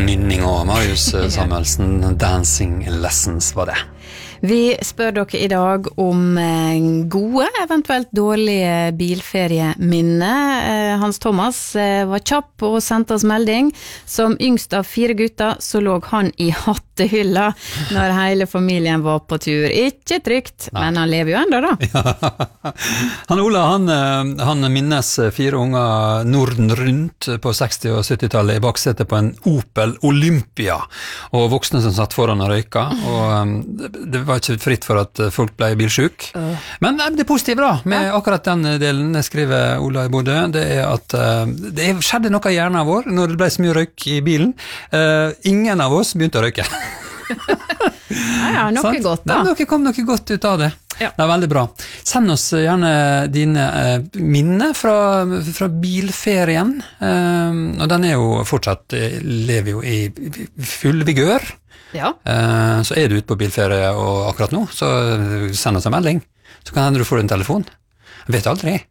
nynning og Marius Samuelsen, Dancing Lessons var det. Vi spør dere I dag om gode, eventuelt dårlige bilferieminner. Hans Thomas var kjapp og sendte oss melding. Som yngst av 4 gutter så lå han I hattehylla når hele familien var på tur. Ikke trygt, men han lever jo enda da. Ja. Han Ola, han minnes 4 unger Norden rundt på 60- og 70-tallet I baksetet på en Opel Olympia, og voksne som satt foran og røyka, og det var ikke fritt for at folk ble bilsjuk. Men det positive da, med akkurat den delen, skriver Ola I Bodø, det at det skjedde noe I hjernen vår når det ble så mye røyk I bilen. Ingen av oss begynte å røyke. Ja, noe godt da. Det kom noe godt ut av det. Ja. Det veldig bra. Send oss gjerne dine minner fra bilferien, og den jo fortsatt, lever jo I full vigør. Ja. Så du ute på bilferie og akkurat nå, så send oss en melding. Så kan hende du får en telefon. Jeg vet aldri.